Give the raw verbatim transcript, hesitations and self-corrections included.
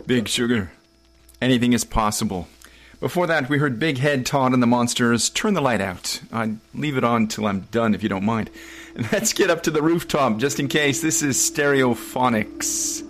Big Sugar. Anything is possible. Before that, we heard Big Head Todd and the Monsters, Turn the Light Out. I'd leave it on till I'm done, if you don't mind. And let's get up to the rooftop, just in case. This is Stereophonics.